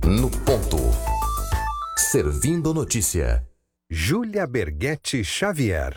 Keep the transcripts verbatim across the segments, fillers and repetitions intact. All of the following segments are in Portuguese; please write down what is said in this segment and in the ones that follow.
No ponto. Servindo notícia. Júlia Berghetti Xavier.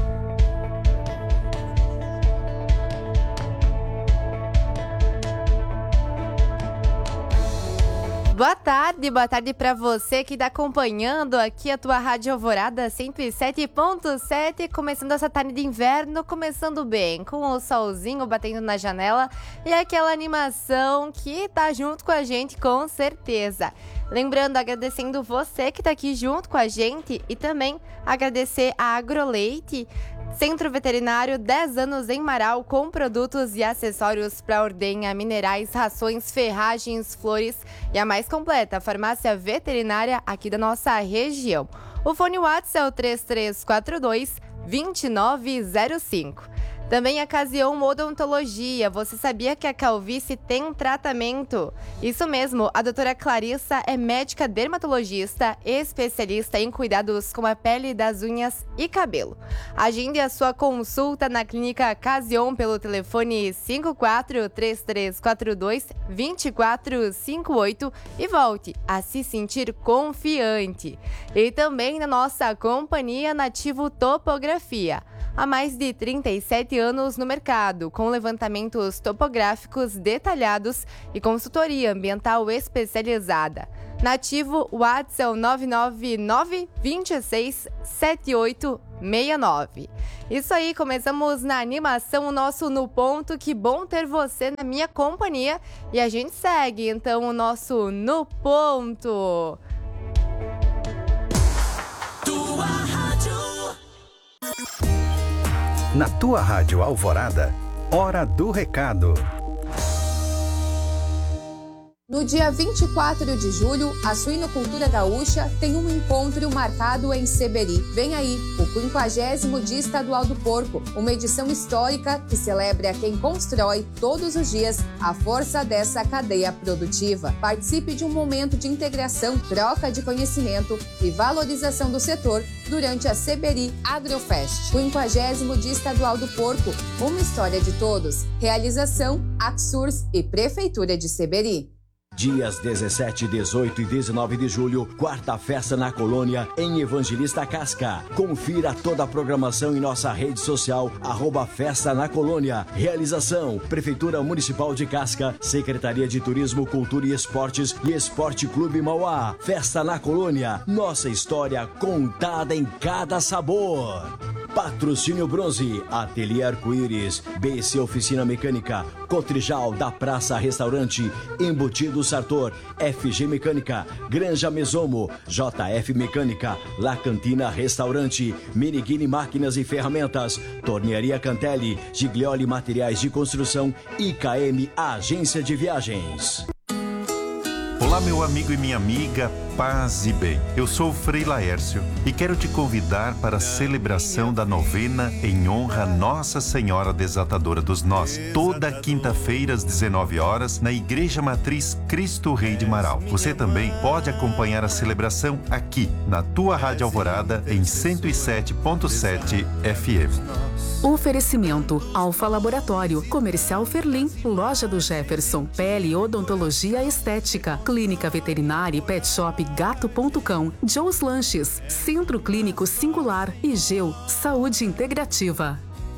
Boa tarde, boa tarde para você que está acompanhando aqui a tua Rádio Alvorada cento e sete ponto sete, começando essa tarde de inverno, começando bem, com o solzinho batendo na janela e aquela animação que tá junto com a gente com certeza. Lembrando, agradecendo você que está aqui junto com a gente e também agradecer a Agroleite, Centro Veterinário, dez anos em Marau, com produtos e acessórios para ordenha, minerais, rações, ferragens, flores e a mais completa farmácia veterinária aqui da nossa região. O fone WhatsApp é o três três quatro dois, dois nove zero cinco. Também a Casion Odontologia. Você sabia que a calvície tem um tratamento? Isso mesmo, a doutora Clarissa é médica dermatologista, especialista em cuidados com a pele, das unhas e cabelo. Agende a sua consulta na clínica Casion pelo telefone cinco quatro três três quatro dois, dois quatro cinco oito e volte a se sentir confiante. E também na nossa companhia Nativo Topografia. Há mais de trinta e sete anos no mercado, com levantamentos topográficos detalhados e consultoria ambiental especializada. Nativo, WhatsApp nove nove nove, dois seis, sete oito seis nove. Isso aí, começamos na animação, o nosso No Ponto. Que bom ter você na minha companhia. E a gente segue, então, o nosso No Ponto. Tua rádio. Na tua Rádio Alvorada, Hora do Recado. No dia vinte e quatro de julho, a Suinocultura Gaúcha tem um encontro marcado em Seberi. Vem aí, o quinquagésimo Dia Estadual do Porco, uma edição histórica que celebra quem constrói todos os dias a força dessa cadeia produtiva. Participe de um momento de integração, troca de conhecimento e valorização do setor durante a Seberi Agrofest. quinquagésimo Dia Estadual do Porco, uma história de todos. Realização, Axurs e Prefeitura de Seberi. Dias dezessete, dezoito e dezenove de julho, quarta festa na Colônia, em Evangelista Casca. Confira toda a programação em nossa rede social, arroba Festa na Colônia. Realização, Prefeitura Municipal de Casca, Secretaria de Turismo, Cultura e Esportes e Esporte Clube Mauá. Festa na Colônia, nossa história contada em cada sabor. Patrocínio Bronze, Ateliê Arco-Íris, B C Oficina Mecânica, Cotrijal da Praça Restaurante, Embutido Sartor, F G Mecânica, Granja Mesomo, J F Mecânica, La Cantina Restaurante, Miniguini Máquinas e Ferramentas, Tornearia Cantelli, Giglioli Materiais de Construção e K M Agência de Viagens. Olá, meu amigo e minha amiga, paz e bem. Eu sou o Frei Laércio e quero te convidar para a celebração da novena em honra a Nossa Senhora Desatadora dos Nós, toda quinta-feira às dezenove horas, na Igreja Matriz Cristo Rei de Marau. Você também pode acompanhar a celebração aqui, na tua Rádio Alvorada, em cento e sete ponto sete F M. Oferecimento: Alfa Laboratório, Comercial Ferlim, Loja do Jefferson, Pele Odontologia Estética, Clínica Veterinária e Pet Shop Gato ponto cão, Joe's Lanches, Centro Clínico Singular e Geu Saúde Integrativa.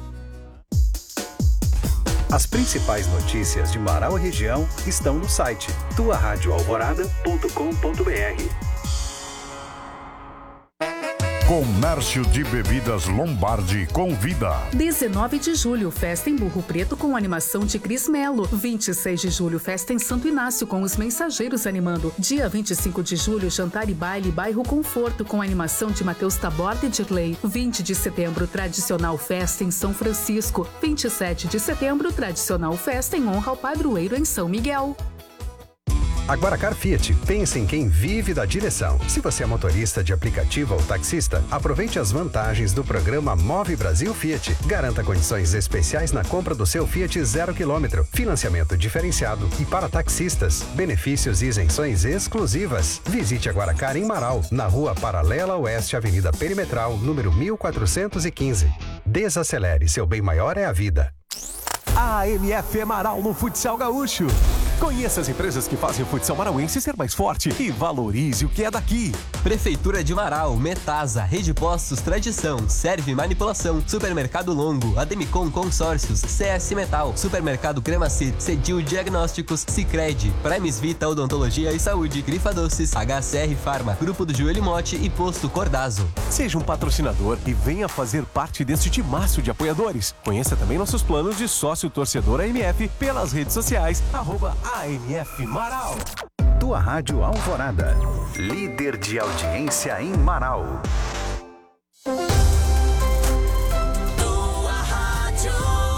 As principais notícias de Marau e região estão no site tua rádio alvorada ponto com ponto b r. Comércio de Bebidas Lombardi convida. dezenove de julho, festa em Burro Preto com animação de Cris Melo. vinte e seis de julho, festa em Santo Inácio com os Mensageiros animando. Dia vinte e cinco de julho, jantar e baile Bairro Conforto com animação de Matheus Taborda e Dirley. vinte de setembro, tradicional festa em São Francisco. vinte e sete de setembro, tradicional festa em honra ao padroeiro em São Miguel. A Guaracar Fiat pensa em quem vive da direção. Se você é motorista de aplicativo ou taxista, aproveite as vantagens do programa Move Brasil Fiat. Garanta condições especiais na compra do seu Fiat zero quilômetro, financiamento diferenciado e para taxistas, benefícios e isenções exclusivas. Visite a Guaracar em Marau, na Rua Paralela Oeste, Avenida Perimetral, número mil quatrocentos e quinze. Desacelere, seu bem maior é a vida. A A M F é Marau no Futsal Gaúcho. Conheça as empresas que fazem o futsal marauense ser mais forte e valorize o que é daqui. Prefeitura de Marau, Metasa, Rede Postos Tradição, Serve Manipulação, Supermercado Longo, Ademicon Consórcios, C S Metal, Supermercado Cremacit, Cedil Diagnósticos, Sicredi, Primes Vita Odontologia e Saúde, Grifa Doces, H C R Farma, Grupo do Joelho Mote e Posto Cordazo. Seja um patrocinador e venha fazer parte deste timaço de apoiadores. Conheça também nossos planos de sócio torcedor A M F pelas redes sociais, arroba A M F Marau. Tua Rádio Alvorada, líder de audiência em Marau. Tua Rádio.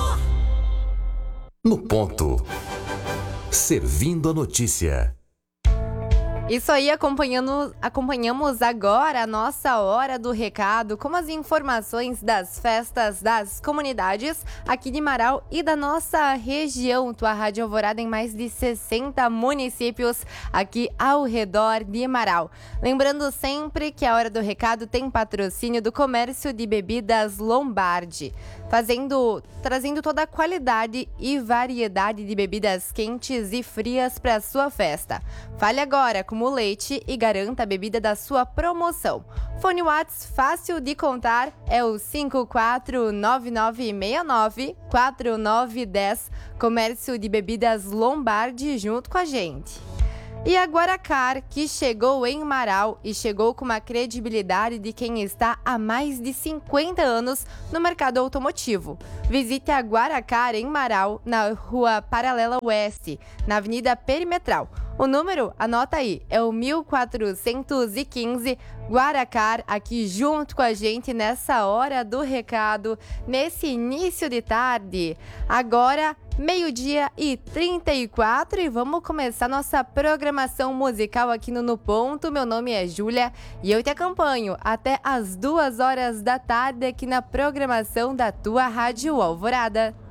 No ponto. Servindo a notícia. Isso aí, acompanhando, acompanhamos agora a nossa hora do recado com as informações das festas das comunidades aqui de Marau e da nossa região. Tua Rádio Alvorada em mais de sessenta municípios aqui ao redor de Marau. Lembrando sempre que a hora do recado tem patrocínio do Comércio de Bebidas Lombardi, fazendo, trazendo toda a qualidade e variedade de bebidas quentes e frias para a sua festa. Fale agora com o Leite e garanta a bebida da sua promoção. Fone Whats fácil de contar é o cinco quatro nove nove seis nove quatro nove um zero. Comércio de Bebidas Lombardi junto com a gente. E a Guaracar, que chegou em Marau e chegou com uma credibilidade de quem está há mais de cinquenta anos no mercado automotivo. Visite a Guaracar em Marau, na Rua Paralela Oeste, na Avenida Perimetral. O número, anota aí, é o mil quatrocentos e quinze, Guaracar, aqui junto com a gente nessa hora do recado, nesse início de tarde. Agora, meio-dia e trinta e quatro, e vamos começar nossa programação musical aqui no No Ponto. Meu nome é Júlia e eu te acompanho até as duas horas da tarde aqui na programação da tua Rádio Alvorada.